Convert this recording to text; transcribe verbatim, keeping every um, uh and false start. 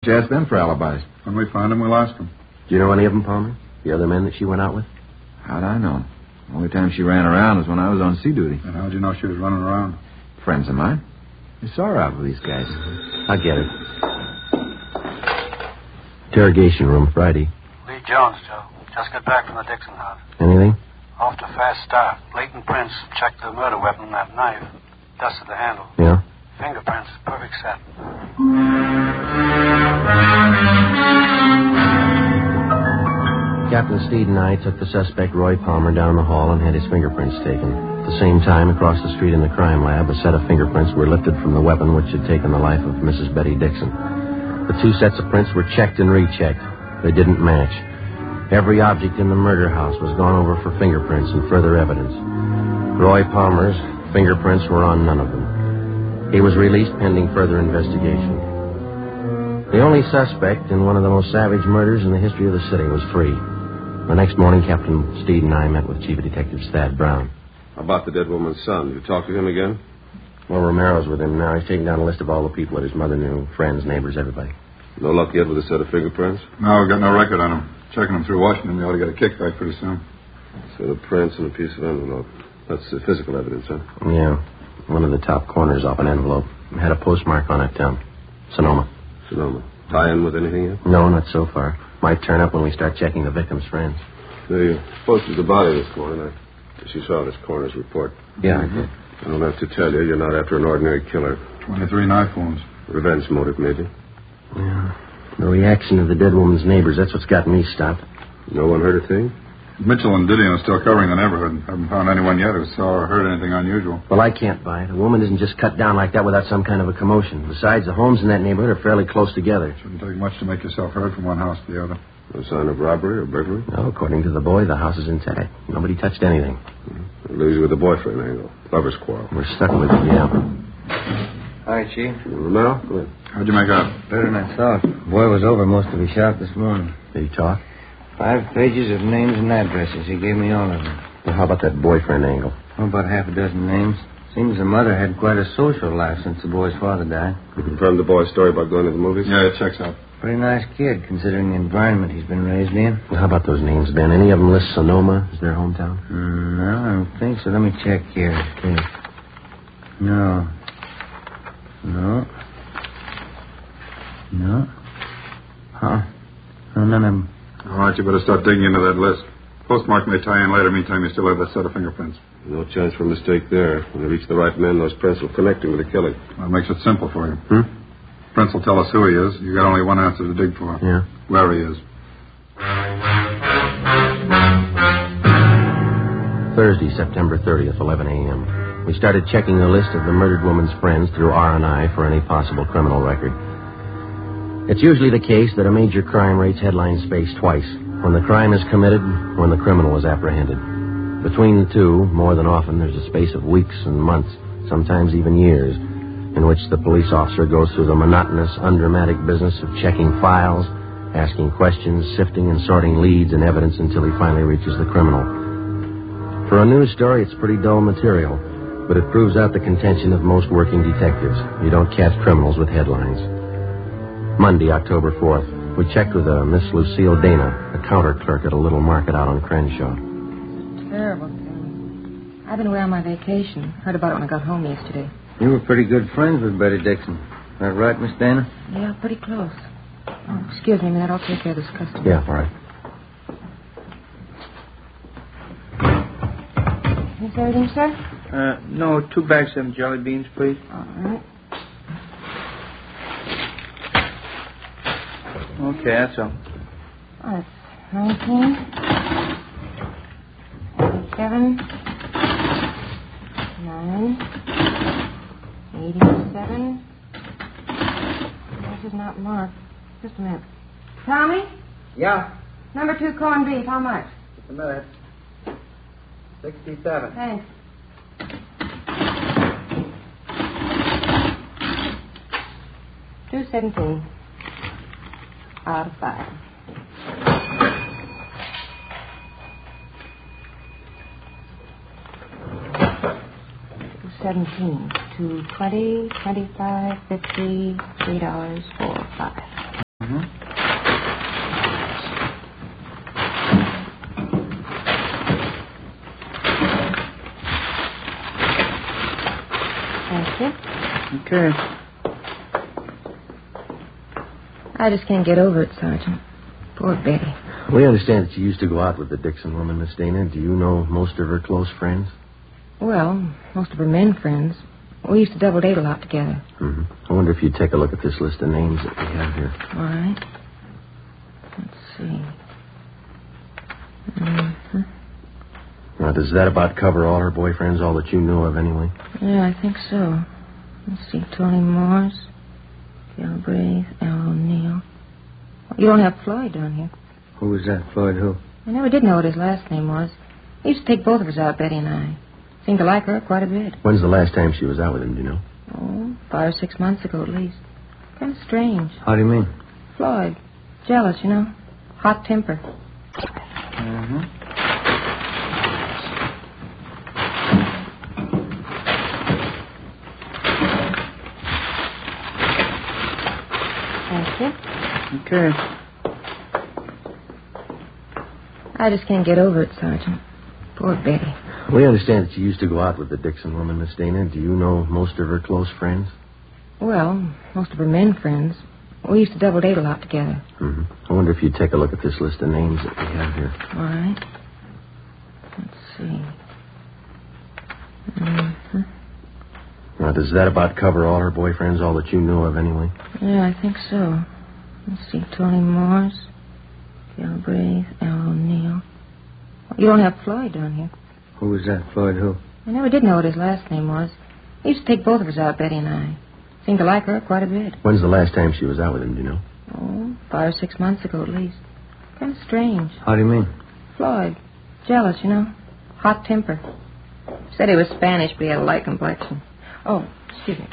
She asked them for alibis. When we find them, we'll ask them. Do you know any of them, Palmer? The other men that she went out with? How'd I know? The only time she ran around was when I was on sea duty. And how'd you know she was running around? Friends of mine. I saw her out with these guys. I'll get her. Interrogation room, Friday. Lee Jones, Joe. Just got back from the Dixon house. Anything? Off to fast start. Leighton Prince checked the murder weapon, that knife. Dusted the handle. Yeah? Fingerprints, perfect set. Captain Steed and I took the suspect, Roy Palmer, down the hall and had his fingerprints taken. At the same time, across the street in the crime lab, a set of fingerprints were lifted from the weapon which had taken the life of Missus Betty Dixon. The two sets of prints were checked and rechecked. They didn't match. Every object in the murder house was gone over for fingerprints and further evidence. Roy Palmer's fingerprints were on none of them. He was released pending further investigation. The only suspect in one of the most savage murders in the history of the city was free. The next morning, Captain Steed and I met with Chief Detective Thad Brown. How about the dead woman's son? Did you talk to him again? Well, Romero's with him now. He's taking down a list of all the people that his mother knew, friends, neighbors, everybody. No luck yet with a set of fingerprints? No, we've got no record on him. Checking them through Washington, we ought to get a kickback pretty soon. Set of prints and a piece of envelope. That's the physical evidence, huh? Yeah. One of the top corners off an envelope. It had a postmark on it, um, Sonoma. Sonoma. Tie in with anything yet? No, not so far. Might turn up when we start checking the victim's friends. They posted the body this morning. I guess you saw this coroner's report. Yeah, I did. I don't have to tell you, you're not after an ordinary killer. twenty-three knife wounds. Revenge motive, maybe. Yeah. The reaction of the dead woman's neighbors, that's what's got me stopped. No one heard a thing? Mitchell and Didion are still covering the neighborhood. Haven't found anyone yet who saw or heard anything unusual. Well, I can't buy it. A woman isn't just cut down like that without some kind of a commotion. Besides, the homes in that neighborhood are fairly close together. Shouldn't take much to make yourself heard from one house to the other. No sign of robbery or burglary? No, according to the boy, the house is intact. Nobody touched anything. It leaves you with the boyfriend angle. Lover's quarrel. We're stuck with it, yeah. Hi, Chief. Romero? Go ahead. How'd you make out? Better than I thought. The boy was over most of his shop this morning. Did he talk? Five pages of names and addresses. He gave me all of them. Well, how about that boyfriend angle? Oh, about half a dozen names. Seems the mother had quite a social life since the boy's father died. You confirmed the boy's story about going to the movies? Yeah, it checks out. Pretty nice kid, considering the environment he's been raised in. Well, how about those names, Ben? Any of them list Sonoma as their hometown? Mm, no, I don't think so. Let me check here. Okay. No. No. No. Huh. No, none of them. All right, you better start digging into that list. Postmark may tie in later. Meantime, you still have that set of fingerprints. No chance for a mistake there. When they reach the right men, those prints will connect him with the killing. That makes it simple for you. Hmm? Prince will tell us who he is. You got only one answer to dig for. Yeah. Where he is. Thursday, September thirtieth, eleven a.m. We started checking the list of the murdered woman's friends through R and I for any possible criminal record. It's usually the case that a major crime rates headline space twice. When the crime is committed, when the criminal is apprehended. Between the two, more than often, there's a space of weeks and months, sometimes even years, in which the police officer goes through the monotonous, undramatic business of checking files, asking questions, sifting and sorting leads and evidence until he finally reaches the criminal. For a news story, it's pretty dull material, but it proves out the contention of most working detectives. You don't catch criminals with headlines. Monday, October fourth, we checked with a Miss Lucille Dana, a counter clerk at a little market out on Crenshaw. Terrible thing. I've been away on my vacation. Heard about it when I got home yesterday. You were pretty good friends with Betty Dixon. That right, Miss Dana? Yeah, pretty close. Oh, excuse me a minute. I'll take care of this customer. Yeah, all right. Is there anything, sir? Uh, no, two bags of jelly beans, please. All right. Okay, that's all. Oh, that's nineteen. eighty-seven. Nine. eighty-seven. This is not marked. Just a minute. Tommy? Yeah. Number two corned beef. How much? Just a minute. Sixty-seven. Thanks. Two seventeen. Out of five. Two seventeen. Two twenty, twenty-five, fifty, three dollars, four, five. Okay. I just can't get over it, Sergeant. Poor Betty. We understand that you used to go out with the Dixon woman, Miss Dana. Do you know most of her close friends? Well, most of her men friends. We used to double date a lot together. Mm-hmm. I wonder if you'd take a look at this list of names that we have here. All right. Let's see. Mm-hmm. Now, does that about cover all her boyfriends, all that you know of anyway? Yeah, I think so. Let's see. Tony Morse, Galbraith, Al O'Neill. You don't have Floyd down here. Who was that, Floyd? Who? I never did know what his last name was. He used to take both of us out, Betty and I. Seemed to like her quite a bit. When's the last time she was out with him, do you know? Oh, five or six months ago at least. Kind of strange. How do you mean? Floyd. Jealous, you know. Hot temper. Mm-hmm. Thank you. Okay. I just can't get over it, Sergeant. Poor Betty. We understand that you used to go out with the Dixon woman, Miss Dana. Do you know most of her close friends? Well, most of her men friends. We used to double date a lot together. Mm-hmm. I wonder if you'd take a look at this list of names that we have here. All right. Let's see. Mm-hmm. Now, does that about cover all her boyfriends, all that you know of anyway? Yeah, I think so. Let's see. Tony Morse, Galbraith, Al O'Neill. You don't have Floyd down here. Who was that, Floyd? Who? I never did know what his last name was. He used to take both of us out, Betty and I. Seemed to like her quite a bit. When's the last time she was out with him, do you know? Oh, five or six months ago at least. Kind of strange. How do you mean? Floyd. Jealous, you know. Hot temper. Said he was Spanish, but he had a light complexion. Oh, excuse me.